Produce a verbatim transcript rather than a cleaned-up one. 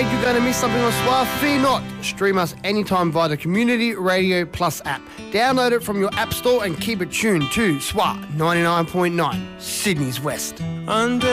afraid you're going to miss something on S W A? Fear not. Stream us anytime via the Community Radio Plus app. Download it from your app store and keep it tuned to S W A ninety-nine point nine, Sydney's West. Under